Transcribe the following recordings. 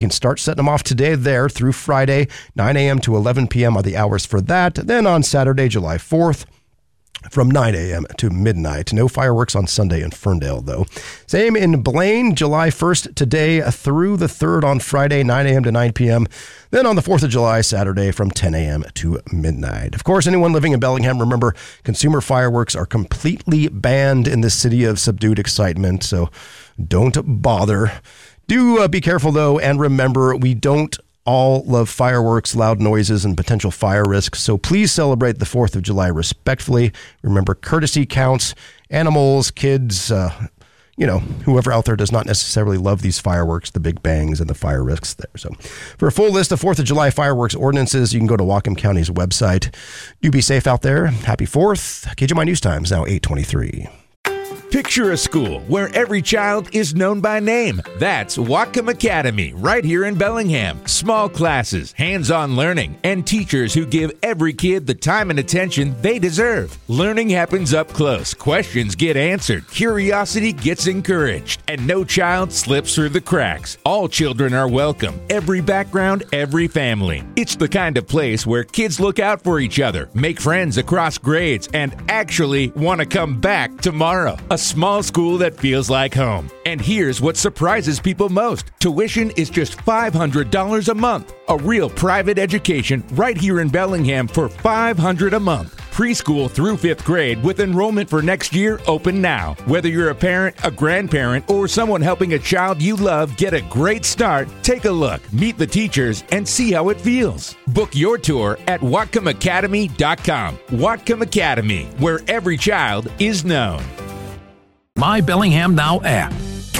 can start setting them off today there through Friday. 9 a.m. to 11 p.m. are the hours for that. Then on Saturday, July 4th, from 9 a.m. to midnight. No fireworks on Sunday in Ferndale, though. Same in Blaine, July 1st today through the 3rd on Friday, 9 a.m. to 9 p.m. Then on the 4th of July, Saturday from 10 a.m. to midnight. Of course, anyone living in Bellingham, remember, consumer fireworks are completely banned in the city of subdued excitement, so don't bother. Do be careful, though, and remember, we don't all love fireworks, loud noises, and potential fire risks, so please celebrate the 4th of July respectfully. Remember, courtesy counts. Animals, kids, whoever out there does not necessarily love these fireworks, the big bangs, and the fire risks there. So for a full list of 4th of July fireworks ordinances, you can go to Whatcom County's website. Do be safe out there. Happy 4th. KGMI News Times, now 8:23. Picture a school where every child is known by name. That's Whatcom Academy, right here in Bellingham. Small classes, hands-on learning, and teachers who give every kid the time and attention they deserve. Learning happens up close. Questions get answered. Curiosity gets encouraged. And no child slips through the cracks. All children are welcome. Every background, every family. It's the kind of place where kids look out for each other, make friends across grades, and actually want to come back tomorrow. A small school that feels like home. And here's what surprises people most. Tuition is just $500 a month. A real private education right here in Bellingham for $500 a month. Preschool through 5th grade with enrollment for next year open now. Whether you're a parent, a grandparent, or someone helping a child you love get a great start, take a look, meet the teachers, and see how it feels. Book your tour at WhatcomAcademy.com. Whatcom Academy, where every child is known. My Bellingham Now app.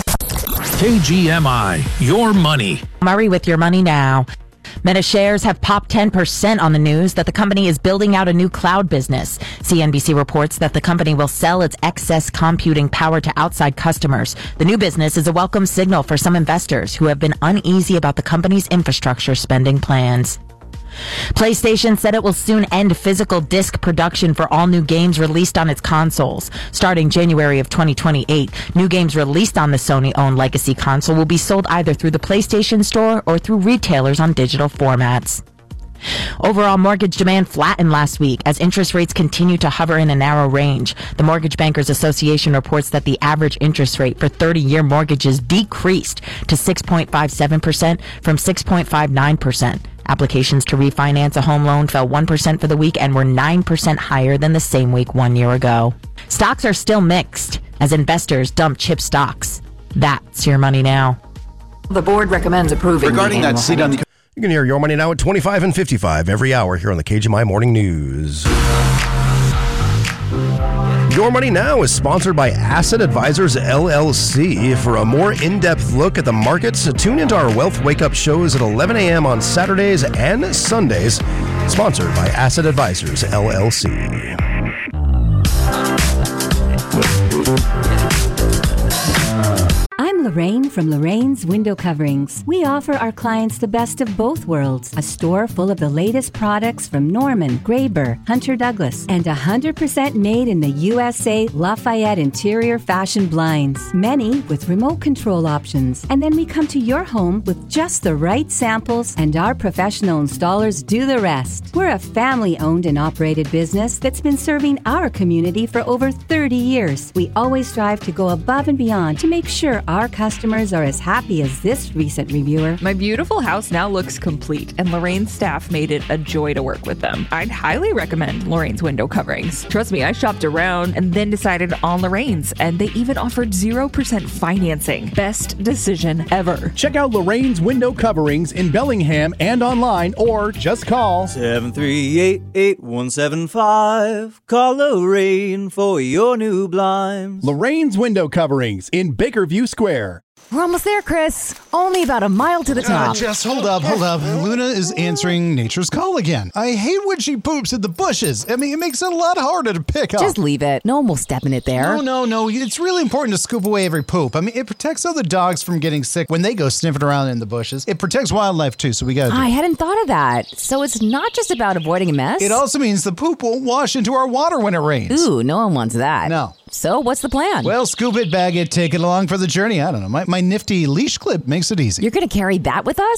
KGMI, your money. Murray with your money now. Meta shares have popped 10% on the news that the company is building out a new cloud business. CNBC reports that the company will sell its excess computing power to outside customers. The new business is a welcome signal for some investors who have been uneasy about the company's infrastructure spending plans. PlayStation said it will soon end physical disc production for all new games released on its consoles. Starting January of 2028, new games released on the Sony-owned legacy console will be sold either through the PlayStation Store or through retailers on digital formats. Overall mortgage demand flattened last week as interest rates continue to hover in a narrow range. The Mortgage Bankers Association reports that the average interest rate for 30-year mortgages decreased to 6.57% from 6.59%. Applications to refinance a home loan fell 1% for the week and were 9% higher than the same week 1 year ago. Stocks are still mixed as investors dump chip stocks. That's your money now. The board recommends approving. Regarding that seat on the... You can hear Your Money Now at 25 and 55 every hour here on the KGMI Morning News. Your Money Now is sponsored by Asset Advisors, LLC. For a more in-depth look at the markets, tune into our Wealth Wake Up shows at 11 a.m. on Saturdays and Sundays. Sponsored by Asset Advisors, LLC. I'm Lorraine from Lorraine's Window Coverings. We offer our clients the best of both worlds. A store full of the latest products from Norman, Graber, Hunter Douglas, and 100% made in the USA Lafayette interior fashion blinds. Many with remote control options. And then we come to your home with just the right samples, and our professional installers do the rest. We're a family-owned and operated business that's been serving our community for over 30 years. We always strive to go above and beyond to make sure our customers are as happy as this recent reviewer. My beautiful house now looks complete, and Lorraine's staff made it a joy to work with them. I'd highly recommend Lorraine's Window Coverings. Trust me, I shopped around and then decided on Lorraine's, and they even offered 0% financing. Best decision ever. Check out Lorraine's Window Coverings in Bellingham and online, or just call 738-8175. Call Lorraine for your new blinds. Lorraine's Window Coverings in Bakerview Square. We're almost there, Chris. Only about a mile to the top. Jess, hold up. Luna is answering nature's call again. I hate when she poops in the bushes. I mean, it makes it a lot harder to pick up. Just leave it. No one will step in it there. No. It's really important to scoop away every poop. I mean, it protects other dogs from getting sick when they go sniffing around in the bushes. It protects wildlife, too, so we gotta do it. I hadn't thought of that. So it's not just about avoiding a mess? It also means the poop won't wash into our water when it rains. Ooh, no one wants that. No. So what's the plan? Well, scoop it, bag it, take it along for the journey. I don't know. My nifty leash clip makes it easy. You're going to carry that with us?